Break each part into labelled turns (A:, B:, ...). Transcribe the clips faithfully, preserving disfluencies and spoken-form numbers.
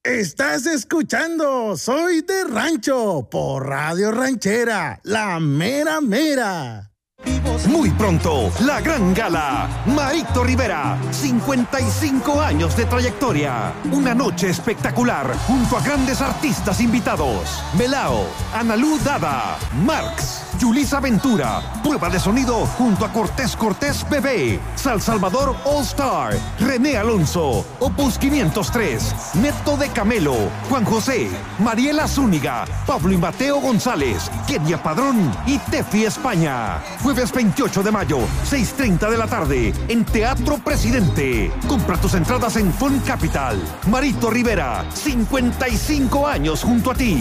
A: Estás escuchando Soy de Rancho por Radio Ranchera, la mera mera.
B: Muy pronto, la gran gala. Marito Rivera, cincuenta y cinco años de trayectoria. Una noche espectacular junto a grandes artistas invitados. Melao, Analú Dada, Marx, Yulisa Ventura. Prueba de sonido junto a Cortés Cortés Bebé, Sal Salvador All Star, René Alonso, Opus quinientos tres, Neto de Camelo, Juan José, Mariela Zúñiga, Pablo y Mateo González, Kenia Padrón y Tefi España. Jueves veintiocho de mayo, seis y treinta de la tarde, en Teatro Presidente. Compra tus entradas en Fun Capital. Marito Rivera, cincuenta y cinco años junto a ti.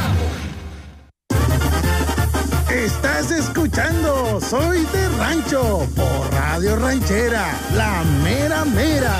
A: Estás escuchando Soy de Rancho por Radio Ranchera, la mera mera.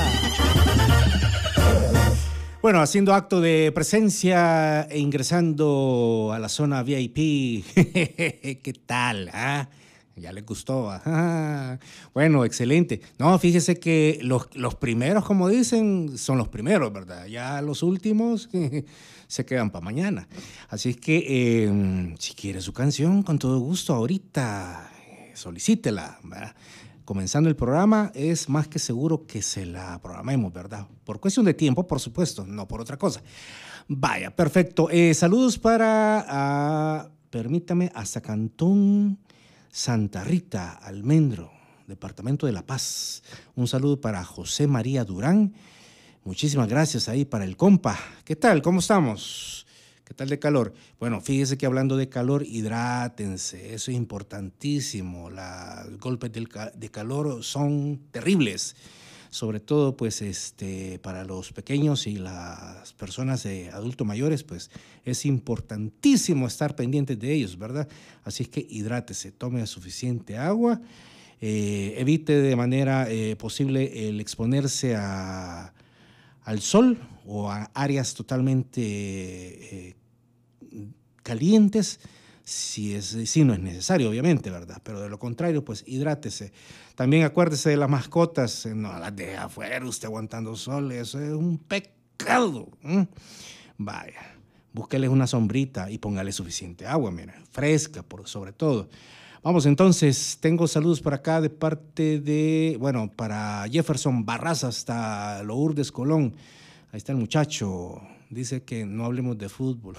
C: Bueno, haciendo acto de presencia e ingresando a la zona V I P. ¿Qué tal? ¿Ah? Ya le gustó. Ajá. Bueno, excelente. No, fíjese que los, los primeros, como dicen, son los primeros, ¿verdad? Ya los últimos se quedan para mañana. Así es que eh, si quiere su canción, con todo gusto, ahorita eh, solicítela, ¿verdad? Comenzando el programa, es más que seguro que se la programemos, ¿verdad? Por cuestión de tiempo, por supuesto, no por otra cosa. Vaya, perfecto. Eh, saludos para, uh, permítame, hasta Cantón Santa Rita, Almendro, Departamento de La Paz. Un saludo para José María Durán. Muchísimas gracias ahí para el compa. ¿Qué tal? ¿Cómo estamos? ¿Qué tal de calor? Bueno, fíjese que hablando de calor, hidrátense. Eso es importantísimo. La, los golpes del, de calor son terribles. Sobre todo, pues, este, para los pequeños y las personas de adultos mayores, pues, es importantísimo estar pendientes de ellos, ¿verdad? Así es que hidrátese, tome suficiente agua, eh, evite de manera eh, posible el exponerse a, al sol o a áreas totalmente eh, calientes, si, es, si no es necesario, obviamente, ¿verdad? Pero de lo contrario, pues hidrátese. También acuérdese de las mascotas, no las deje afuera usted aguantando sol, eso es un pecado. ¿Mm? Vaya, búsqueles una sombrita y póngale suficiente agua, mira, fresca por sobre todo. Vamos entonces, tengo saludos por acá de parte de, bueno, para Jefferson Barraza hasta Lourdes Colón. Ahí está el muchacho, dice que no hablemos de fútbol.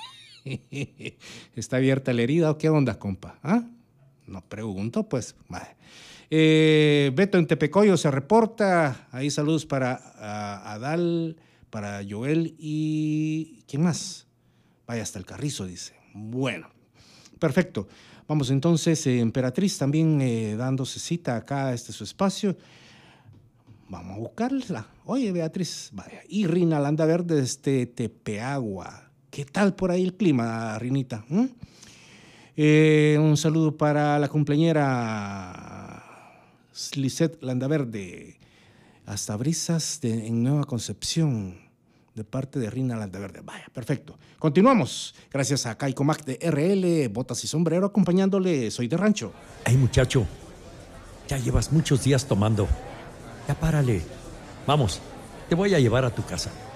C: ¿Está abierta la herida o qué onda, compa? ¿Ah? No pregunto, pues. Vale. Eh, Beto en Tepecoyo se reporta. Ahí saludos para uh, Adal, para Joel y... ¿quién más? Vaya, hasta el Carrizo, dice. Bueno, perfecto. Vamos entonces, eh, Emperatriz también eh, dándose cita acá a este su espacio. Vamos a buscarla. Oye, Beatriz, vaya. Y Rina Landaverde desde Tepeagua. ¿Qué tal por ahí el clima, Rinita? ¿Mm? Eh, un saludo para la cumpleañera Lisette Landaverde, hasta Brisas de, en Nueva Concepción, de parte de Rina Landaverde. Vaya, perfecto. Continuamos. Gracias a Caico Mac de R L, Botas y Sombrero, acompañándole. Soy de Rancho.
D: Ay, muchacho, ya llevas muchos días tomando. Ya párale. Vamos, te voy a llevar a tu casa.